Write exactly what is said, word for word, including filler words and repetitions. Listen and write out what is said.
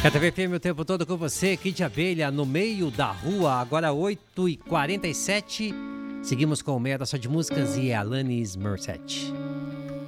K T V F M o tempo todo com você, Kid Abelha, no meio da rua, agora oito e quarenta e sete. Seguimos com o meia da só de músicas e Alanis Morissette.